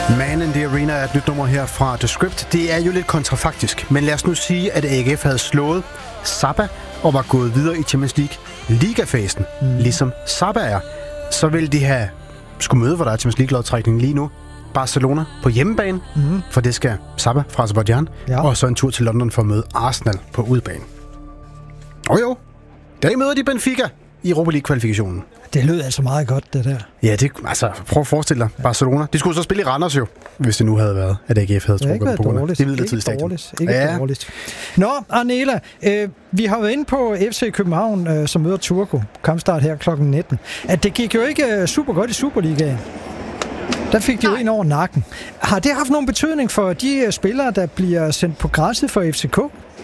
Man in the Arena er et nyt nummer her fra The Script. Det er jo lidt kontrafaktisk, men lad os nu sige, at AGF havde slået Saba og var gået videre i Champions League ligafasen, ligesom Saba er. Så ville de have skulle møde, hvor der er Champions League-lodtrækning lige nu. Barcelona på hjemmebane, for det skal Saba fra Azerbaijan, og så en tur til London for at møde Arsenal på udebane. Jo. Der møder de Benfica i Europa League-kvalifikationen. Det lød altså meget godt, det der. Ja, prøv at forestille dig. Barcelona. De skulle så spille i Randers jo, hvis det nu havde været, at AGF havde trukket på grund af det midlertidige stadion. Ikke dårligt. Nå, Arnela, vi har været inde på FC København, som møder Turku. Kampstart her kl. 19. At det gik jo ikke super godt i Superligaen. Der fik de jo en over nakken. Har det haft nogen betydning for de spillere, der bliver sendt på græsset for FCK?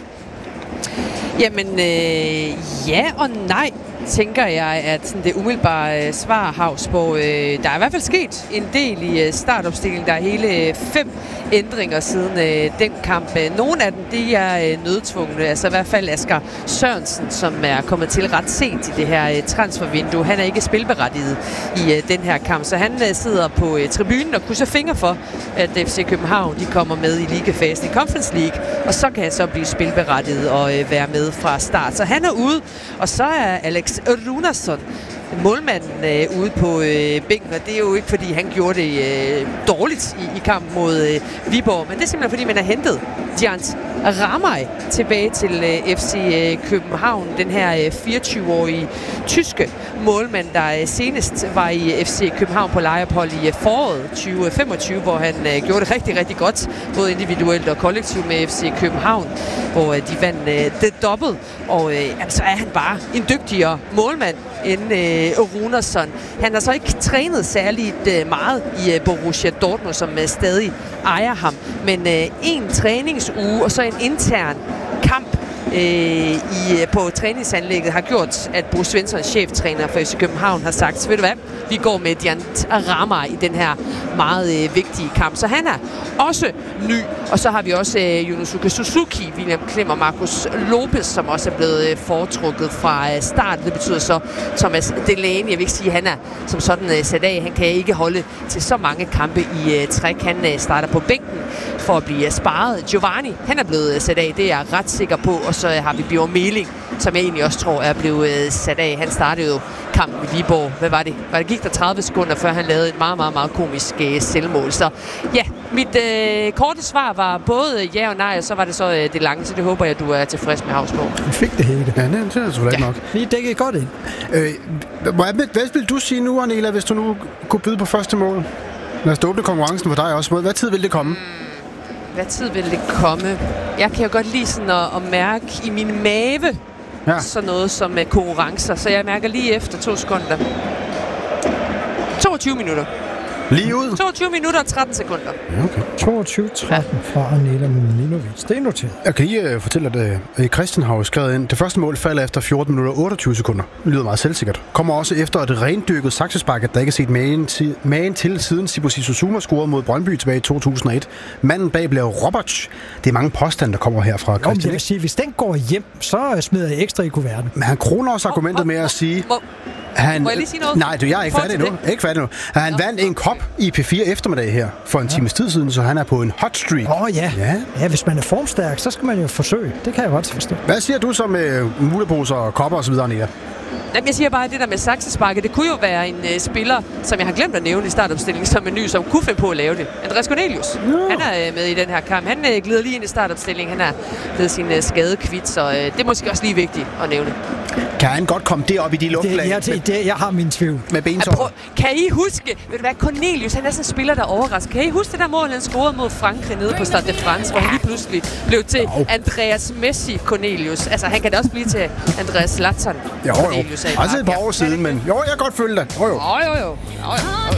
Jamen, ja og nej, tænker jeg, at sådan det umiddelbare svar, Hausborg. Der er i hvert fald sket en del i startopstillingen. Der er hele 5 ændringer siden den kamp. Nogle af dem, de er nødtvungne. Altså i hvert fald Asger Sørensen, som er kommet til ret sent i det her transfervindue. Han er ikke spilberettiget i den her kamp, så han sidder på tribunen og krydser fingre for, at FC København de kommer med i ligafasen i Conference League, og så kan han så blive spilberettiget og være med fra start. Så han er ude, og så er Alex Runarsson, målmanden, ude på bænken, og det er jo ikke, fordi han gjorde det dårligt i kampen mod Viborg, men det er simpelthen, fordi man har hentet Giant Ramay tilbage til FC København, den her 24-årige tyske målmand, der senest var i FC København på lejeophold i foråret 2025, hvor han gjorde det rigtig, rigtig godt, både individuelt og kollektivt med FC København, hvor de vandt det dobbelt, og så er han bare en dygtigere målmand end Runarsson. Han har så ikke trænet særligt meget i Borussia Dortmund, som stadig ejer ham, men en træningsuge og så en intern kamp på træningsanlægget har gjort, at Bo Svensson, cheftræner for FC København, har sagt, ved du hvad, vi går med Giant Ramay i den her meget vigtige kamp. Så han er også ny, og så har vi også Yunosuke Suzuki, William Klem og Marcus Lopez, som også er blevet foretrukket fra start. Det betyder så Thomas Delaney, jeg vil ikke sige, at han er som sådan sat af. Han kan ikke holde til så mange kampe i træk. Han starter på bænken for at blive sparet. Giovanni, han er blevet sat af, det er jeg ret sikker på, og så har vi Bjørn Meling, som jeg egentlig også tror er blevet sat af. Han startede jo kampen i Viborg. Hvad var det? Gik der 30 sekunder, før han lavede et meget, meget, meget komisk selvmål. Så ja, mit korte svar var både ja og nej, og så var det så det lange, så det håber jeg, du er tilfreds med, Hausborg. Vi fik det hele. Ja, det er selvfølgelig nok. Vi dækkede godt ind. Hvad vil du sige nu, Arnela, hvis du nu kunne byde på første mål? Lad os åbne konkurrencen for dig også. Hvad tid vil det komme? Hvad tid vil det komme? Jeg kan jo godt lide sådan at mærke i min mave sådan noget som konkurrencer, så jeg mærker lige efter 2 sekunder. 22 minutter. Lige ud? 22 minutter og 13 sekunder. Ja, okay. 22-13 fra Arnela Milinovic. Det er noteret. Jeg kan lige fortælle, at Christian har jo skrevet ind. Det første mål falder efter 14 minutter og 28 sekunder. Det lyder meget selvsikkert. Kommer også efter et rendyrket saksespark, der ikke er set magen til siden Sibusi Susuma scorede mod Brøndby tilbage i 2001. Manden bag blev Roberts. Det er mange påstande, der kommer her fra Christian. Jeg vil sige, hvis den går hjem, så smider jeg ekstra i kuverten. Men han kroner også argumentet med at sige... Må jeg lige sige noget? Nej, jeg er ikke færdig nu. Han vandt en kop i P4 eftermiddag her for en times tid siden, så han er på en hot streak. Ja, hvis man er formstærk, så skal man jo forsøge. Det kan jeg godt forstå. Hvad siger du så med muleposer og kopper osv., Nia? Jamen, jeg siger bare, at det der med saksesparket, det kunne jo være en spiller, som jeg har glemt at nævne i startopstillingen, som en ny, som kunne finde på at lave det. Andreas Cornelius, han er med i den her kamp. Han glider lige ind i startopstillingen. Han er blevet sin skadekvit, så det er måske også lige vigtigt at nævne. Kan han godt komme derop i de luftlag? Jeg har min tvivl. Med bensår. Kan I huske, ved du hvad, Cornelius, han er sådan en spiller, der overrasker. Kan I huske det der mål, han scorede mod Frankrig nede på Stade de France, hvor han lige pludselig blev til Andreas Messi Cornelius. Altså, han kan da også blive til Andreas Zlatan Cornelius. Altså et par år siden, men jeg kan godt følge dig. Jo.